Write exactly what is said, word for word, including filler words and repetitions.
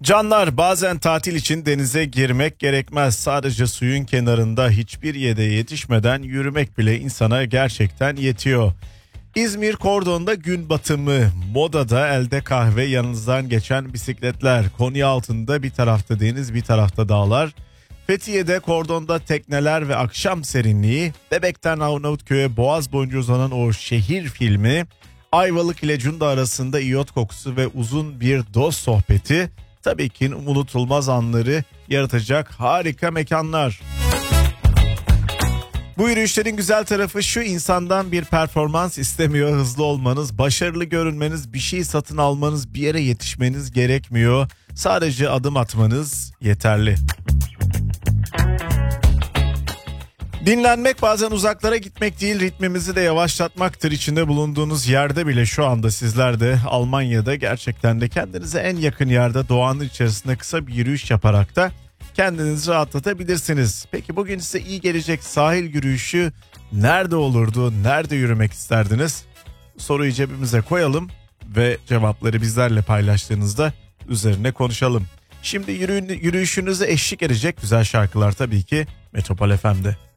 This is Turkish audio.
Canlar, bazen tatil için denize girmek gerekmez. Sadece suyun kenarında hiçbir yere yetişmeden yürümek bile insana gerçekten yetiyor. İzmir Kordon'da gün batımı, Moda'da elde kahve, yanınızdan geçen bisikletler, Konyaaltı'nda bir tarafta deniz bir tarafta dağlar, Fethiye'de Kordon'da tekneler ve akşam serinliği, Bebek'ten Arnavutköy'e Boğaz boyunca uzanan o şehir filmi, Ayvalık ile Cunda arasında iyot kokusu ve uzun bir dost sohbeti, tabii ki unutulmaz anları yaratacak harika mekanlar. Bu yürüyüşlerin güzel tarafı şu: insandan bir performans istemiyor, hızlı olmanız, başarılı görünmeniz, bir şey satın almanız, bir yere yetişmeniz gerekmiyor. Sadece adım atmanız yeterli. Dinlenmek bazen uzaklara gitmek değil, ritmimizi de yavaşlatmaktır. İçinde bulunduğunuz yerde bile, şu anda sizler de Almanya'da gerçekten de kendinize en yakın yerde, doğanın içerisinde kısa bir yürüyüş yaparak da kendinizi rahatlatabilirsiniz. Peki bugün size iyi gelecek sahil yürüyüşü nerede olurdu? Nerede yürümek isterdiniz? Soruyu cebimize koyalım ve cevapları bizlerle paylaştığınızda üzerine konuşalım. Şimdi yürüyün, yürüyüşünüze eşlik edecek güzel şarkılar tabii ki Metropol F M'de.